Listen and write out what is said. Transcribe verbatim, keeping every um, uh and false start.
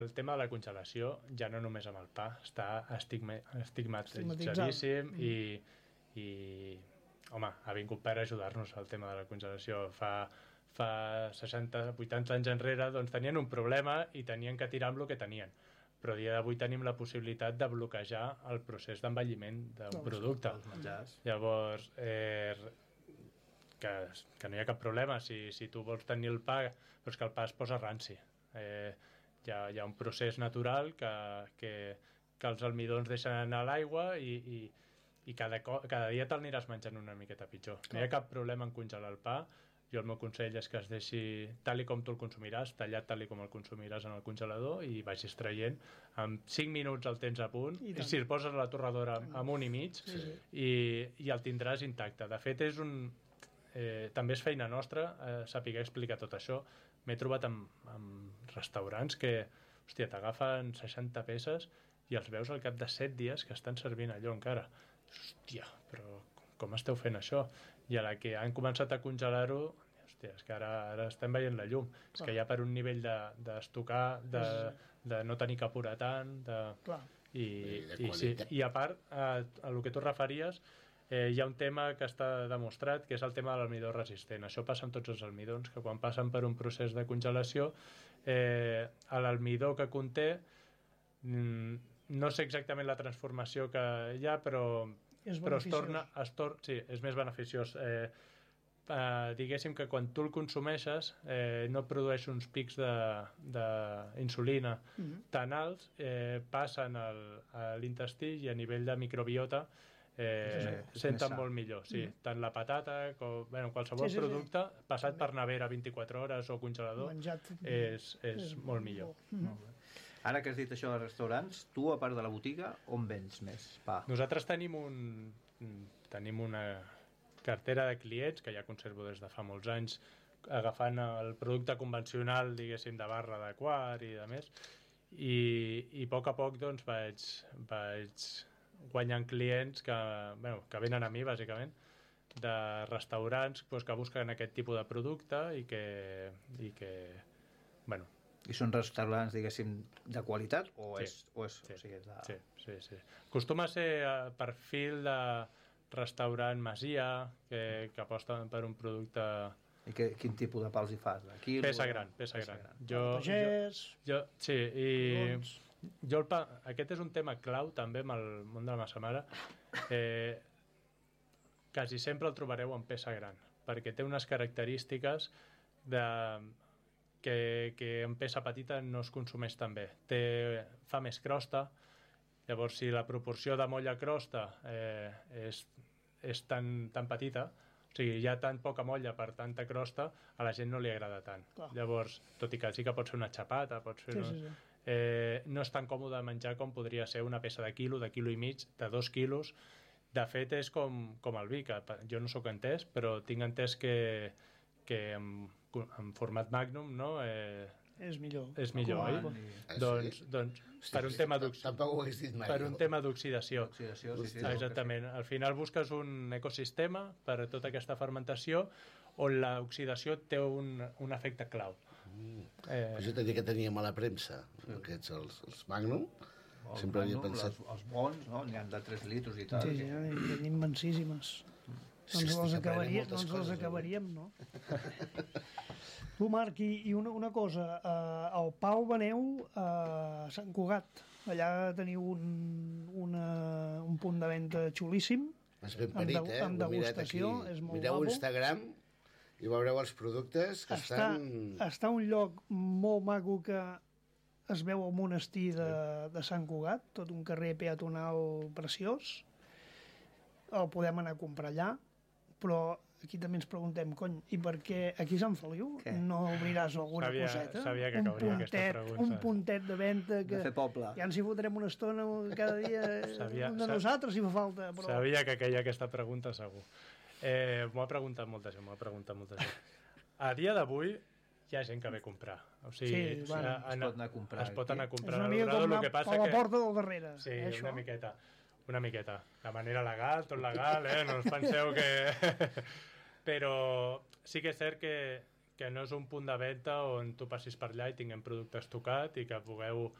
El tema de la congelació, ja no només amb el pa, està estigma, estigmatitzadíssim i, i, home, ha vingut per ajudar-nos al tema de la congelació. Fa, fa seixanta, vuitanta anys enrere doncs, tenien un problema i tenien que tirar amb el que tenien. Però a dia d'avui tenim la possibilitat de bloquejar el procés d'envelliment d'un no, producte. Llavors, eh, que, que no hi ha cap problema. Si, si tu vols tenir el pa, però és que el pa es posa ranci. Eh, Hi ha, hi ha un procés natural que, que, que els almidons deixen anar a l'aigua i, i, i cada, cada dia te'l aniràs menjant una miqueta pitjor. No hi ha cap problema en congelar el pa. Jo el meu consell és que es deixi tal i com tu el consumiràs, tallat tal i com el consumiràs en el congelador i vagis traient. En cinc minuts el tens a punt i, i si el poses a la torradora amb un i mig sí, sí. I, i el tindràs intacte. De fet, és un... Eh, també és feina nostra eh, saber explicar tot això. M'he trobat amb, amb restaurants que, hòstia, t'agafen seixanta peces i els veus al cap de set dies que estan servint allò encara. Hòstia, però com esteu fent això? I a la que han començat a congelar-ho, hòstia, és que ara, ara estem veient la llum. Clar. És que ja per un nivell d'estocar, de, de, de no tenir que apurar tant, de... I, i, i, sí, i a part, a, a el que tu referies, Eh, hi ha un tema que està demostrat, que és el tema de l'almidó resistent. Això passa amb tots els almidons, que quan passen per un procés de congelació, eh, l'almidó que conté, mm, no sé exactament la transformació que hi ha, però, però es torna... Es tor sí, és més beneficiós. Eh, eh, diguéssim que quan tu el consumeixes eh, no produeix uns pics d'insulina mm-hmm. tan alts, eh, passen al, a l'intestí i a nivell de microbiota Eh, senten molt millor, sí. Mm-hmm. Tant la patata com bueno, qualsevol sí, sí, producte sí. passat per nevera vint-i-quatre hores o congelador Menjat, és, és, és molt millor. Mm-hmm. Ara que has dit això dels restaurants, tu a part de la botiga on vens més pa? Nosaltres tenim un tenim una cartera de clients que ja conservo des de fa molts anys, agafant el producte convencional, diguéssim, de barra de quart i de més, i, i a poc a poc doncs vaig, vaig guanyant clients que, bueno, que venen a mi bàsicament de restaurants pues, que busquen aquest tipus de producte i que, i que bueno. I són restaurants, diguéssim, de qualitat o sí. és, o és, sí. o sigui, és de... sí, sí, sí. Acostuma a ser perfil de restaurant masia que, que aposten per un producte. I que, quin tipus de pals hi fas? Aquí, peça gran, peça, peça gran, gran. Jo, jo, jo, sí, i doncs... Jo el pa, aquest és un tema clau també amb el món de la massa mare. Eh, quasi sempre el trobareu en peça gran perquè té unes característiques de, que, que en peça petita no es consumeix tan bé. Té, fa més crosta, llavors si la proporció de molla crosta eh, és, és tan, tan petita, o sigui, hi ha tan poca molla per tanta crosta, a la gent no li agrada tant. Clar. Llavors, tot i que sí que pots fer una xapata, pots fer... Sí, sí, sí. Eh, no és tan còmode menjar com podria ser una peça de quilo, de quilo i mig, de dos quilos. De fet és com, com el vi, que jo no sóc entès, però tinc entès que, que en, en format Magnum, no? Eh, és millor, és millor oi? I... Ah, doncs, sí? doncs per un tema d'oxidació per un tema d'oxidació sí, sí, exactament, al final busques un ecosistema per a tota aquesta fermentació on l'oxidació té un, un efecte clau. Mm. Eh... jo tenia que tenia mala premsa aquests, els, els Magnum el sempre havia pensat els, els bons, no? N'hi ha de tres litros i tal sí, sí, ja tenim immensíssimes mm. doncs sí, els acabaríem, doncs els acabaríem no? Tu, Marc, i, i una, una cosa, eh, el pa el veneu a Sant Cugat. Allà teniu un, una, un punt de venda xulíssim. És ben parit, amb, eh? Amb degustació, és molt mireu guapo. Instagram i veureu els productes que està, estan... Està un lloc molt maco que es veu al monestir de, de Sant Cugat, tot un carrer peatonal preciós. El podem anar a comprar allà, però aquí també ens preguntem, cony, i per què aquí a Sant Feliu què? No obriràs alguna sabia, coseta? Sabia que cauria aquesta pregunta. Un puntet de venda que... De fer poble. Ja ens hi fotrem una estona cada dia sabia, de nosaltres si fa falta. Però... Sabia que queia aquesta pregunta segur. Eh, m'ho ha preguntat molta gent, m'ho ha preguntat molta gent. A dia d'avui hi ha gent que ve a comprar. O sigui, sí, bueno, es pot anar a comprar. Es pot anar a comprar. És una mica com anar a la porta del darrere. Sí, eh, una miqueta. Una miqueta. De manera legal, tot legal, eh? No us penseu que... Però sí que és cert que, que no és un punt de venda on tu passis per allà i tinguem producte estocat i que pugueu